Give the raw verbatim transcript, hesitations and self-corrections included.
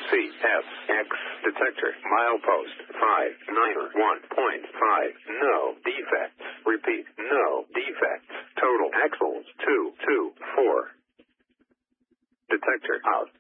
C S X detector milepost five nine one point five. No defects. Repeat, no defects. Total axles two two four. Detector out.